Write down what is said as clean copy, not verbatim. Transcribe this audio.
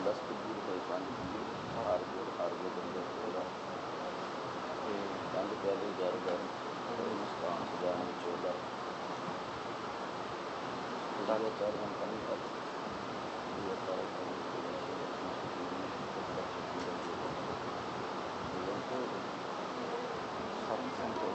10 ਕੁ ਦੂਰ ਹੋਏ 5 ਕਿੱਲੇ ਹਾਰਗੋ ਬੰਦੇ ਹੋਗਾ ਤੇ ਕੰਧ ਪੈ ਗਈ ਗਰ ਮੁਸਕਾਨ ਸਜਾਣਾ ਵਿਚੋਲਾ ਕੁੜੀਆ 4 ਦਿਨ ਪਾਣੀ ਤੱਕ ਕੁੜੀਆ ਕਾਲ ਕਰਨ ਕੁੜੀਆ ਸ਼ੇਰ ਮਸਤੀ ਨੂੰ ਉੱਪਰ ਛੱਤੀ ਦਾ ਜੋਗਾ ਜੀਵਨ ਤੋਂ ਸਤਸੰਗ ਤੋਂ